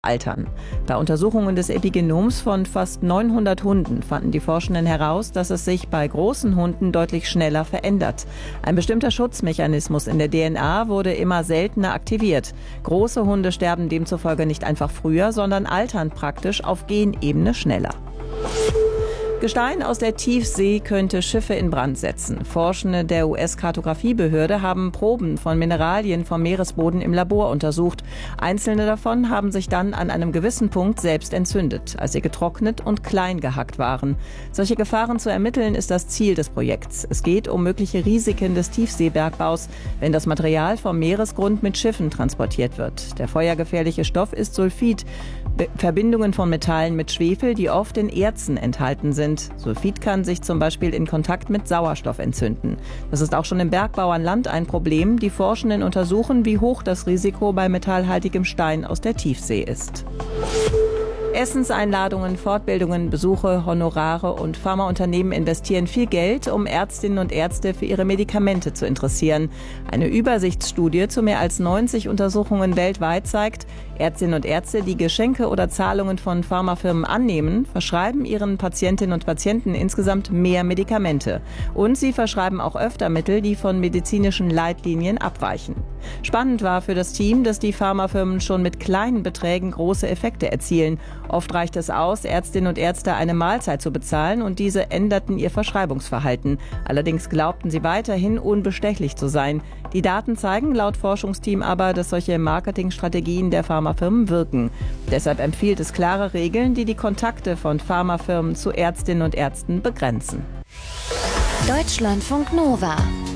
altern. Bei Untersuchungen des Epigenoms von fast 900 Hunden fanden die Forschenden heraus, dass es sich bei großen Hunden deutlich schneller verändert. Ein bestimmter Schutzmechanismus in der DNA wurde immer seltener aktiviert. Große Hunde sterben demzufolge nicht einfach früher, sondern altern praktisch auf Genebene schneller. Gestein aus der Tiefsee könnte Schiffe in Brand setzen. Forschende der US-Kartografiebehörde haben Proben von Mineralien vom Meeresboden im Labor untersucht. Einzelne davon haben sich dann an einem gewissen Punkt selbst entzündet, als sie getrocknet und klein gehackt waren. Solche Gefahren zu ermitteln ist das Ziel des Projekts. Es geht um mögliche Risiken des Tiefseebergbaus, wenn das Material vom Meeresgrund mit Schiffen transportiert wird. Der feuergefährliche Stoff ist Sulfid, Verbindungen von Metallen mit Schwefel, die oft in Erzen enthalten sind. Sulfid kann sich zum Beispiel in Kontakt mit Sauerstoff entzünden. Das ist auch schon im Bergbau an Land ein Problem. Die Forschenden untersuchen, wie hoch das Risiko bei metallhaltigem Stein aus der Tiefsee ist. Essenseinladungen, Fortbildungen, Besuche, Honorare und Pharmaunternehmen investieren viel Geld, um Ärztinnen und Ärzte für ihre Medikamente zu interessieren. Eine Übersichtsstudie zu mehr als 90 Untersuchungen weltweit zeigt, Ärztinnen und Ärzte, die Geschenke oder Zahlungen von Pharmafirmen annehmen, verschreiben ihren Patientinnen und Patienten insgesamt mehr Medikamente. Und sie verschreiben auch öfter Mittel, die von medizinischen Leitlinien abweichen. Spannend war für das Team, dass die Pharmafirmen schon mit kleinen Beträgen große Effekte erzielen. Oft reicht es aus, Ärztinnen und Ärzte eine Mahlzeit zu bezahlen und diese änderten ihr Verschreibungsverhalten. Allerdings glaubten sie weiterhin unbestechlich zu sein. Die Daten zeigen laut Forschungsteam aber, dass solche Marketingstrategien der Pharmafirmen wirken. Deshalb empfiehlt es klare Regeln, die die Kontakte von Pharmafirmen zu Ärztinnen und Ärzten begrenzen. Deutschlandfunk Nova